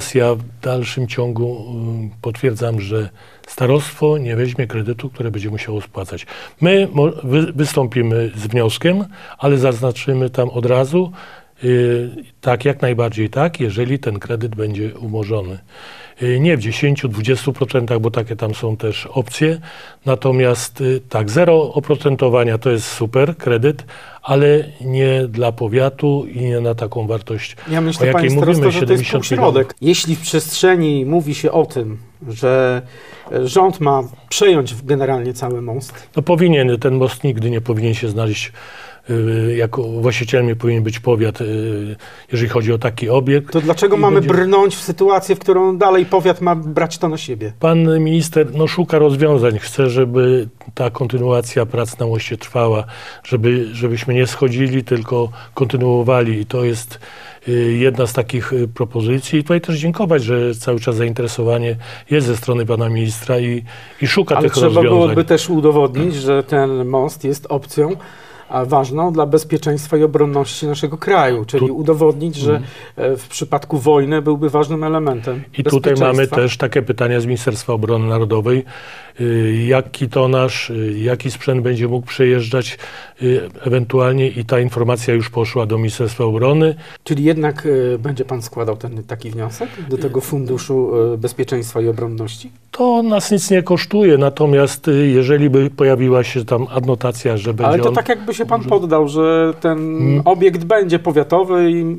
Natomiast ja w dalszym ciągu potwierdzam, że starostwo nie weźmie kredytu, który będzie musiało spłacać. My wystąpimy z wnioskiem, ale zaznaczymy tam od razu, tak, jak najbardziej tak, jeżeli ten kredyt będzie umorzony. Nie w 10-20%, bo takie tam są też opcje. Natomiast tak, 0 oprocentowania to jest super kredyt, ale nie dla powiatu i nie na taką wartość, ja myślę, o jakiej mówimy, że to jest półśrodek. Jeśli w przestrzeni mówi się o tym, że rząd ma przejąć generalnie cały most. No powinien, ten most nigdy nie powinien się znaleźć, jako właścicielem nie powinien być powiat, jeżeli chodzi o taki obiekt. To dlaczego mamy brnąć w sytuację, w którą dalej powiat ma brać to na siebie? Pan minister szuka rozwiązań, chce, żeby ta kontynuacja prac na moście trwała, żebyśmy nie schodzili, tylko kontynuowali i to jest jedna z takich propozycji. I tutaj też dziękować, że cały czas zainteresowanie jest ze strony pana ministra i szuka tych rozwiązań. Ale trzeba byłoby też udowodnić, że ten most jest opcją ważną dla bezpieczeństwa i obronności naszego kraju, czyli udowodnić, że w przypadku wojny byłby ważnym elementem I tutaj mamy też takie pytania z Ministerstwa Obrony Narodowej. Jaki tonaż, jaki sprzęt będzie mógł przejeżdżać ewentualnie i ta informacja już poszła do Ministerstwa Obrony. Czyli jednak będzie pan składał taki wniosek do tego Funduszu Bezpieczeństwa i Obronności? To nas nic nie kosztuje, natomiast jeżeli by pojawiła się tam adnotacja, że będzie Ale to tak jakby się pan poddał, że ten obiekt będzie powiatowy i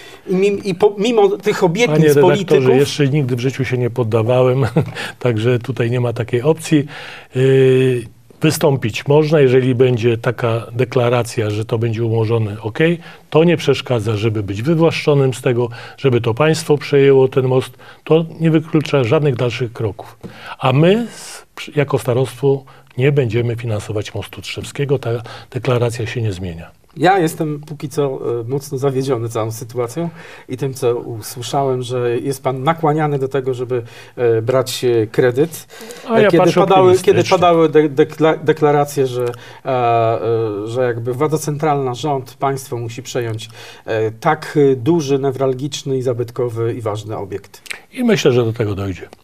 mimo tych obietnic polityków... Jeszcze nigdy w życiu się nie poddawałem, także tutaj nie ma takiej opcji. Wystąpić można, jeżeli będzie taka deklaracja, że to będzie umorzone, ok, to nie przeszkadza, żeby być wywłaszczonym z tego, żeby to państwo przejęło ten most, to nie wyklucza żadnych dalszych kroków. A my jako starostwo nie będziemy finansować mostu Tczewskiego, ta deklaracja się nie zmienia. Ja jestem póki co mocno zawiedziony całą sytuacją i tym, co usłyszałem, że jest pan nakłaniany do tego, żeby brać kredyt. Kiedy padały deklaracje, że jakby władza centralna, rząd, państwo musi przejąć tak duży, newralgiczny i zabytkowy i ważny obiekt. I myślę, że do tego dojdzie.